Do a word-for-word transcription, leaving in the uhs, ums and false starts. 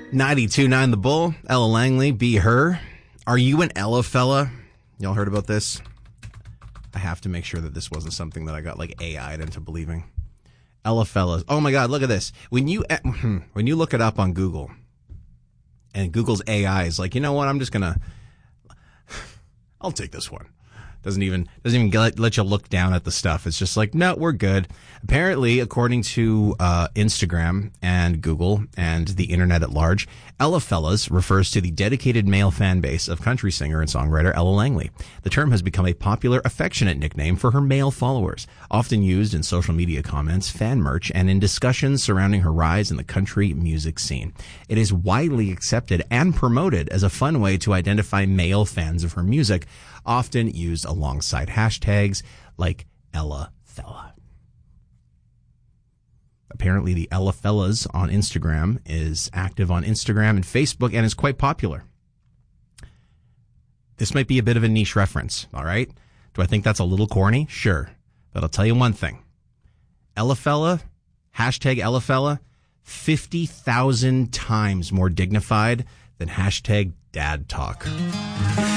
ninety-two point nine The Bull, Ella Langley, Be Her. Are you an Ella fella? Y'all heard about this? I have to make sure that this wasn't something that I got like A I'd into believing. Ella fellas. Oh my God, look at this. When you when you look it up on Google, and Google's A I is like, you know what? I'm just gonna, I'll take this one. Doesn't even doesn't even let, let you look down at the stuff. It's just like, no, we're good. Apparently, according to uh, Instagram and Google and the internet at large, Ella Fellas refers to the dedicated male fan base of country singer and songwriter Ella Langley. The term has become a popular, affectionate nickname for her male followers, often used in social media comments, fan merch, and in discussions surrounding her rise in the country music scene. It is widely accepted and promoted as a fun way to identify male fans of her music, often used alongside hashtags like Ella Fella. Apparently, the Ella Fellas on Instagram is active on Instagram and Facebook and is quite popular. This might be a bit of a niche reference, all right? Do I think that's a little corny? Sure. But I'll tell you one thing. Ella Fella, hashtag Ella Fella, fifty thousand times more dignified than hashtag Dad Talk.